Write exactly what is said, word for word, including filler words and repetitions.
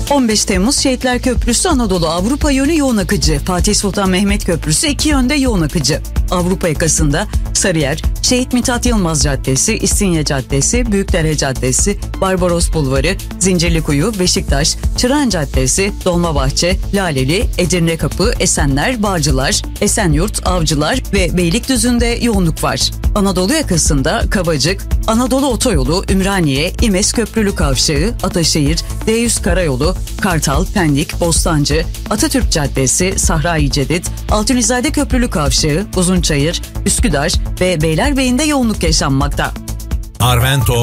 on beş Temmuz Şehitler Köprüsü Anadolu Avrupa yönü yoğun akıcı. Fatih Sultan Mehmet Köprüsü iki yönde yoğun akıcı. Avrupa yakasında Sarıyer, Şehit Mithat Yılmaz Caddesi, İstinye Caddesi, Büyükdere Caddesi, Barbaros Bulvarı, Zincirlikuyu, Beşiktaş, Çırağan Caddesi, Dolmabahçe, Laleli, Edirne Kapı, Esenler, Bağcılar, Esenyurt, Avcılar ve Beylikdüzü'nde yoğunluk var. Anadolu yakasında Kavacık, Anadolu Otoyolu, Ümraniye, İmes Köprülü Kavşağı, Ataşehir, D yüz Karayolu, Kartal, Pendik, Bostancı, Atatürk Caddesi, Sahra-i Cedid, Altunizade Köprülü Kavşağı, Uzunçayır, Üsküdar ve Beylerbeyi'nde yoğunluk yaşanmakta. Arvento